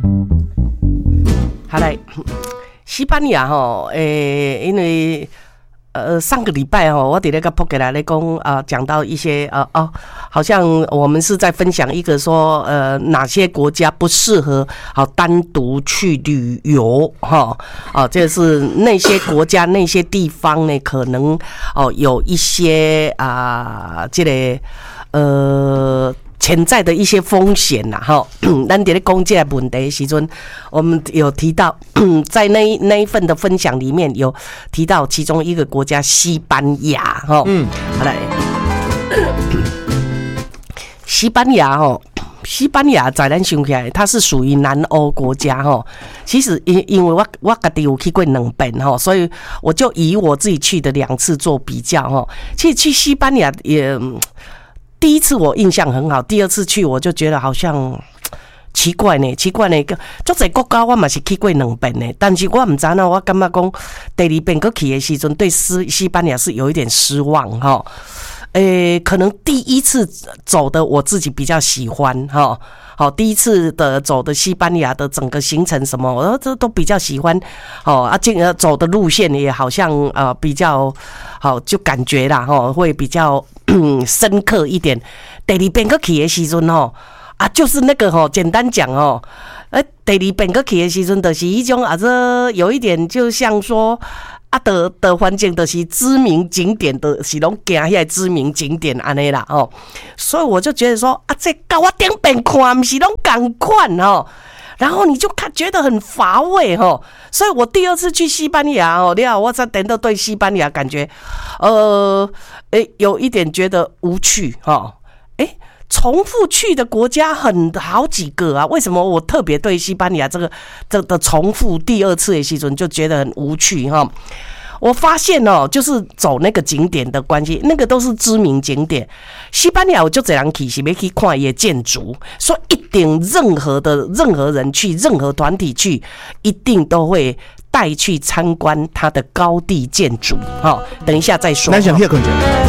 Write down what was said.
好来，西班牙吼，因为上个礼拜吼，我伫那个 podcast 来讲讲到一些好像我们是在分享一个说哪些国家不适合单独去旅游哈这是那些国家那些地方呢，可能有一些这个潜在的一些风险啦，哈，咱在讲这个问题的时阵，我们有提到，在那一份的分享里面有提到其中一个国家西班牙，哈，好来，西班牙在咱想起来，它是属于南欧国家哈。其实因为我自己有去过2遍哈，所以我就以我自己去的2次做比较哈。其实去西班牙也。第一次我印象很好，第2次去我就觉得好像奇怪呢，足侪国家我嘛是去过2遍呢，但是我唔知道，我感觉讲第2遍去的时阵，对西班牙是有一点失望哈。可能第1次走的我自己比较喜欢哈。好，第1次的走的西班牙的整个行程什么，我都比较喜欢。走的路线也好像比较好，就感觉啦会比较深刻一点。第2遍去的时阵就是那个简单讲第2遍去的时阵就是一种这有一点就像说。的环境就是知名景点的，是拢行遐个知名景点安尼啦所以我就觉得说这跟我顶遍看，不是拢同款然后你就觉得很乏味所以我第2次去西班牙我才等到对西班牙感觉有一点觉得无趣重复去的国家好几个啊，为什么我特别对西班牙这的重复第2次的时阵就觉得很无趣我发现就是走那个景点的关系，那个都是知名景点。西班牙我就这样去是要去看一些建筑，所以一定任何人去，任何团体去，一定都会带去参观它的高地建筑等一下再说。